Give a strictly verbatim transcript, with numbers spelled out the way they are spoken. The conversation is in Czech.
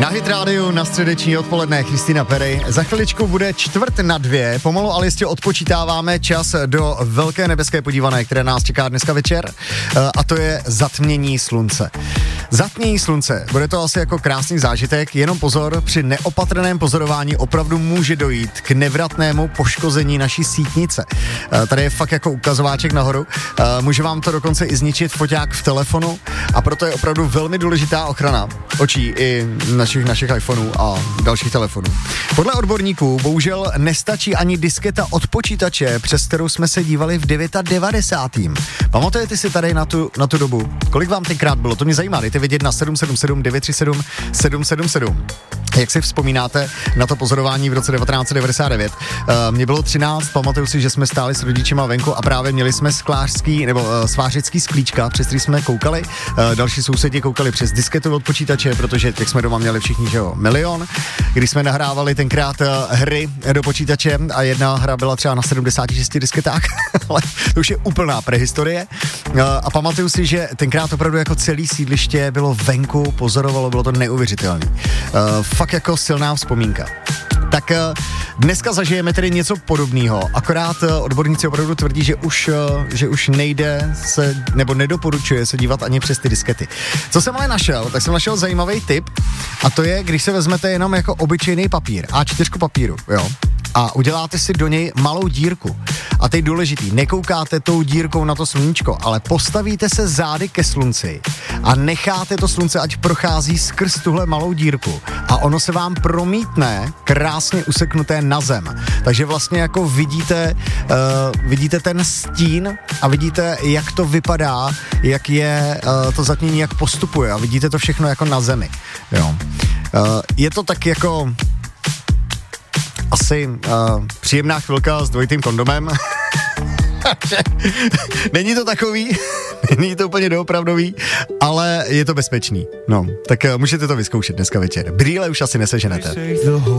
Hit rádiu na středeční odpoledne Kristýna Perry. Za chviličku bude čtvrt na dvě, pomalu ale jistě odpočítáváme čas do velké nebeské podívané, které nás čeká dneska večer, a to je zatmění slunce. Zatmění slunce, bude to asi jako krásný zážitek, jenom pozor, při neopatrném pozorování opravdu může dojít k nevratnému poškození naší sítnice. Tady je fakt jako ukazováček nahoru, může vám to dokonce i zničit foťák v telefonu a proto je opravdu velmi důležitá ochrana očí i našich, našich iPhoneů a dalších telefonů. Podle odborníků bohužel nestačí ani disketa od počítače, přes kterou jsme se dívali v devadesátém devátém Pamatujete si tady na tu, na tu dobu? Kolik vám tenkrát bylo? To mě zajímá, dejte vědět na sedm sedm sedm devět tři sedm sedm sedm sedm. Jak si vzpomínáte na to pozorování v roce devatenáct set devadesát devět? Uh, mně bylo třináct, pamatuju si, že jsme stáli s rodičima venku a právě měli jsme sklářský nebo uh, svářecký sklíčka, přes který jsme koukali. Uh, další sousedi koukali přes disketu od počítače, protože jak jsme doma měli všichni, že jo, milion. Když jsme nahrávali tenkrát uh, hry do počítače a jedna hra byla třeba na sedmdesáti šesti disketách, ale to už je úplná prehistorie. Uh, a pamatuju si, že tenkrát opravdu jako celý sídliště bylo venku, pozorovalo, bylo to neuvěřitelné. Uh, fakt jako silná vzpomínka. Tak dneska zažijeme tedy něco podobného, akorát odborníci opravdu tvrdí, že už, že už nejde se, nebo nedoporučuje se dívat ani přes ty diskety. Co jsem ale našel, tak jsem našel zajímavý tip a to je, když se vezmete jenom jako obyčejný papír, á čtyři papíru, jo, a uděláte si do něj malou dírku. A teď důležitý, nekoukáte tou dírkou na to sluníčko, ale postavíte se zády ke slunci a necháte to slunce, ať prochází skrz tuhle malou dírku a ono se vám promítne krásně useknuté na zem. Takže vlastně jako vidíte, uh, vidíte ten stín a vidíte, jak to vypadá, jak je uh, to zatmění, jak postupuje a vidíte to všechno jako na zemi. Jo. Uh, je to tak jako asi uh, příjemná chvilka s dvojitým kondomem. Není to takový, není to úplně doopravdový, ale je to bezpečný. No, tak uh, můžete to vyzkoušet dneska večer. Brýle už asi neseženete.